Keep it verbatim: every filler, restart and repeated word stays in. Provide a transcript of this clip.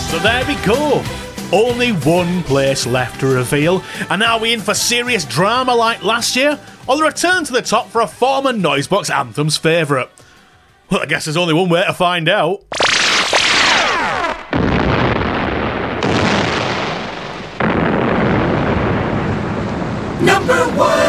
So there we go. Only one place left to reveal. And are we in for serious drama like last year? Or the return to the top for a former Noisebox Anthem's favourite? Well, I guess there's only one way to find out.